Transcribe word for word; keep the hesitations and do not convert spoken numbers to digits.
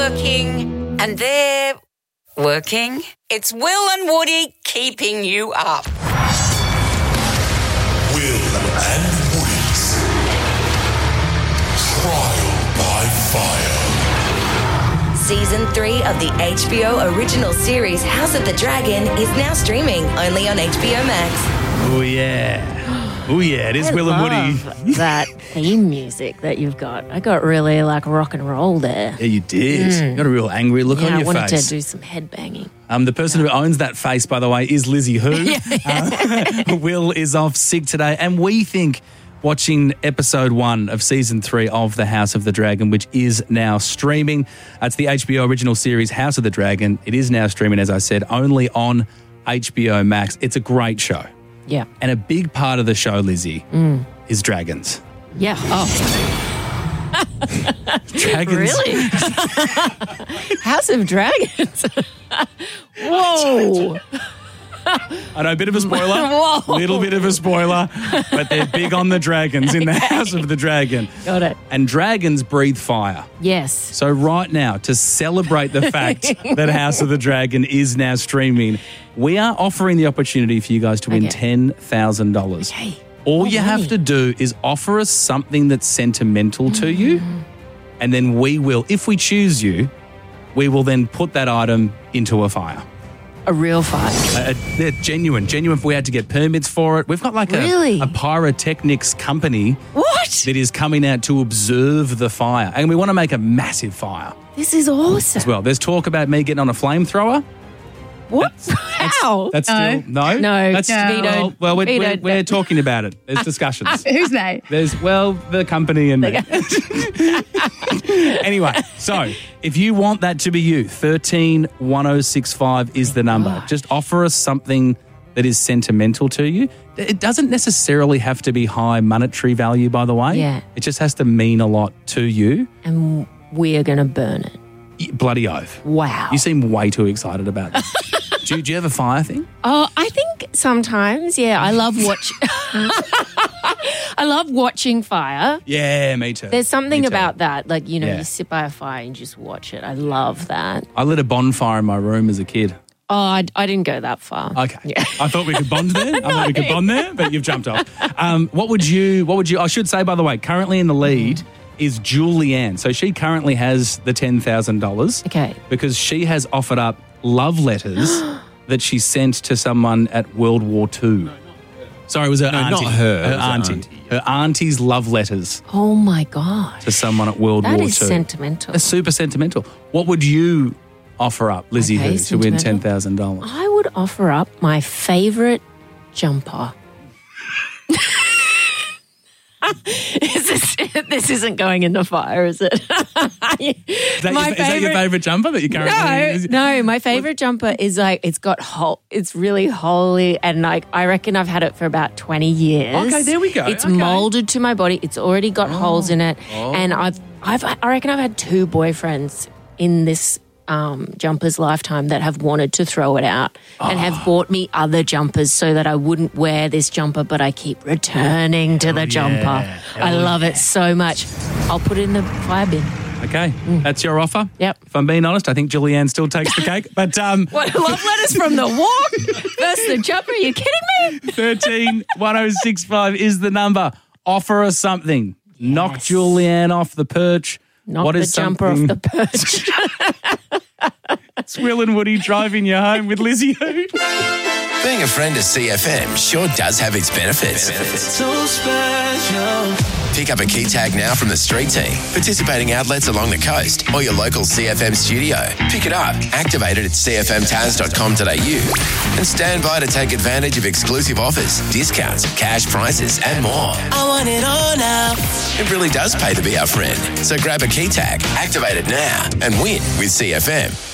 working and they're working. It's Will and Woody keeping you up. Will and Woody's Trial by Fire. Season three of the H B O original series House of the Dragon is now streaming only on H B O Max. Oh, yeah. Oh, yeah, it is I Will and Woody. love that theme music that you've got. I got really like rock and roll there. Yeah, you did. You got a real angry look Yeah, on I your wanted face. to do some headbanging. Um, the person who owns that face, by the way, is Lizzie Who. Uh, Will is off sick today, and we think watching episode one of season three of The House of the Dragon, which is now streaming. It's the H B O original series House of the Dragon. It is now streaming, as I said, only on H B O Max. It's a great show. Yeah. And a big part of the show, Lizzie, Mm. is dragons. Yeah. Oh. Dragons. Really? House of Dragons. Whoa. I know, a bit of a spoiler. Whoa. Little bit of a spoiler. But they're big on the dragons in the House of the Dragon. Got it. And dragons breathe fire. Yes. So right now, to celebrate the fact that House of the Dragon is now streaming, we are offering the opportunity for you guys to win Okay. ten thousand dollars. Okay. All More you money. have to do is offer us something that's sentimental to you, and then we will, if we choose you, we will then put that item into a fire. A real fire. Uh, they're genuine, genuine. If we had to get permits for it, we've got like a, Really? a pyrotechnics company What? that is coming out to observe the fire, and we want to make a massive fire This is awesome. as well. There's talk about me getting on a flamethrower. What? How? That's No. still no, No, That's no. Well, Vetoed. well we're, we're, Vetoed. we're talking about it. There's discussions. Who's they? There's well the company and anyway. So if you want that to be you, thirteen one oh six five is the number. Just offer us something that is sentimental to you. It doesn't necessarily have to be high monetary value, by the way. Yeah. It just has to mean a lot to you. And we are going to burn it. Y- Bloody oath. Wow. You seem way too excited about that. do, you- do you have a fire thing? Oh, I think sometimes, yeah. I love watch. I love watching fire. Yeah, me too. There's something Me too. about that. Like, you know, Yeah. you sit by a fire and just watch it. I love that. I lit a bonfire in my room as a kid. Oh, I, I didn't go that far. Okay. Yeah. I thought we could bond there. I thought we could bond there, but you've jumped off. Um, what would you, what would you, I should say, by the way, currently in the lead Mm. is Julianne. So she currently has the ten thousand dollars. Okay. Because she has offered up love letters that she sent to someone at World War Two. Sorry, it was her No, auntie. not her. It Her was her auntie. auntie, Her auntie's love letters Oh, my God. to someone at World That War is Two. sentimental. That's super sentimental. What would you offer up, Lizzie, Okay, who, to win ten sentimental. thousand dollars? I would offer up my favourite jumper. is this, this isn't going in the fire, is it? Is that, your, is that your favourite jumper that you currently No, no, my favorite jumper is like it's got hole. It's really holy, and like I reckon I've had it for about twenty years. Okay, there we go. It's Okay. molded to my body. It's already got holes in it, and I've, I've, I reckon I've had two boyfriends in this um, jumper's lifetime that have wanted to throw it out and have bought me other jumpers so that I wouldn't wear this jumper, but I keep returning to the jumper. I Hell love it so much. I'll put it in the fire bin. Okay, that's your offer. Yep. If I'm being honest, I think Julianne still takes the cake. But um, What, love letters from the walk versus the jumper? Are you kidding me? thirteen one oh six five is the number. Offer us something. Knock Yes. Julianne off the perch. Knock What the is jumper off something- the perch. It's Will and Woody driving you home with Lizzie Who. Being a friend of C F M sure does have its benefits. So special. Pick up a key tag now from the street team, participating outlets along the coast, or your local C F M studio. Pick it up, activate it at c f m taz dot com dot a u, and stand by to take advantage of exclusive offers, discounts, cash prizes, and more. I want it all now. It really does pay to be our friend. So grab a key tag, activate it now, and win with C F M.